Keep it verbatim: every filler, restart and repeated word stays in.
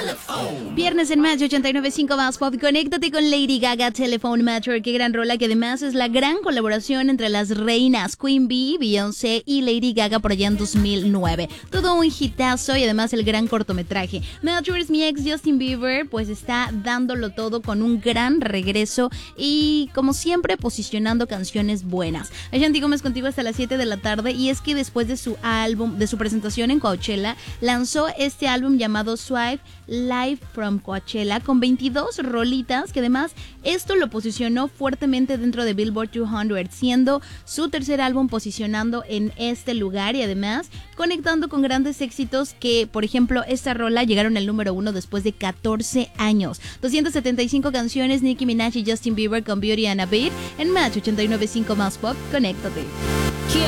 Viernes en Match ochenta y nueve punto cinco más Pop. Conéctate con Lady Gaga, Telephone Matter. Qué gran rola, que además es la gran colaboración entre las reinas Queen Bee, Beyoncé y Lady Gaga por allá en dos mil nueve. Todo un hitazo y además el gran cortometraje. Matchers, mi ex Justin Bieber, pues está dándolo todo con un gran regreso y como siempre posicionando canciones buenas. Ashanti Gómez contigo hasta las siete de la tarde, y es que después de su álbum, de su presentación en Coachella, lanzó este álbum llamado Swipe Live from Coachella con veintidós rolitas, que además esto lo posicionó fuertemente dentro de Billboard doscientos, siendo su tercer álbum posicionando en este lugar y además conectando con grandes éxitos que, por ejemplo, esta rola llegaron al número uno después de catorce años. doscientas setenta y cinco canciones, Nicki Minaj y Justin Bieber con Beauty and a Beat en Match ochenta y nueve punto cinco más Pop. Conéctate.